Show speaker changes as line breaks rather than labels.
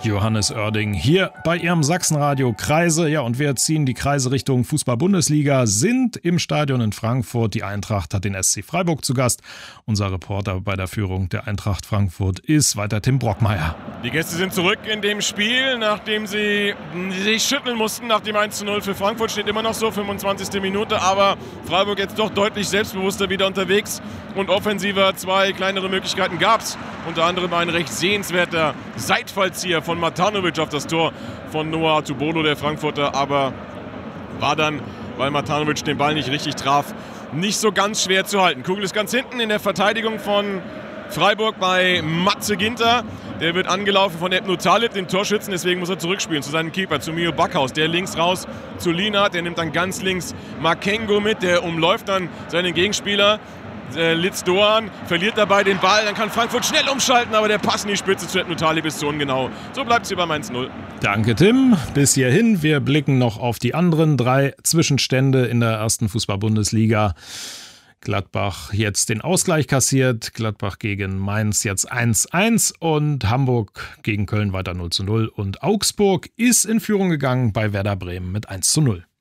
Johannes Oerding hier bei Ihrem Sachsenradio Kreise. Ja, und wir ziehen die Kreise Richtung Fußball-Bundesliga, sind im Stadion in Frankfurt. Die Eintracht hat den SC Freiburg zu Gast. Unser Reporter bei der Führung der Eintracht Frankfurt ist weiter Tim Brockmeier.
Die Gäste sind zurück in dem Spiel, nachdem sie sich schütteln mussten nach dem 1:0 für Frankfurt. Steht immer noch so, 25. Minute, aber Freiburg jetzt doch deutlich selbstbewusster wieder unterwegs und offensiver. 2 kleinere Möglichkeiten gab es. Unter anderem ein recht sehenswerter Seitfallzieher von Matanovic auf das Tor von Noah Atubolo, der Frankfurter, aber war dann, weil Matanovic den Ball nicht richtig traf, nicht so ganz schwer zu halten. Kugel ist ganz hinten in der Verteidigung von Freiburg bei Matze Ginter. Der wird angelaufen von Ebnu Talib, dem Torschützen, deswegen muss er zurückspielen zu seinem Keeper, zu Mio Backhaus. Der links raus zu Lienhardt, der nimmt dann ganz links Makengo mit, der umläuft dann seinen Gegenspieler. Litz Doan verliert dabei den Ball, dann kann Frankfurt schnell umschalten, aber der Pass in die Spitze zu Ebnu Talib ist so ungenau. So bleibt es hier beim 1:0.
Danke, Tim. Bis hierhin. Wir blicken noch auf die anderen 3 Zwischenstände in der ersten Fußball-Bundesliga. Gladbach jetzt den Ausgleich kassiert, Gladbach gegen Mainz jetzt 1:1 und Hamburg gegen Köln weiter 0:0 und Augsburg ist in Führung gegangen bei Werder Bremen mit 1:0.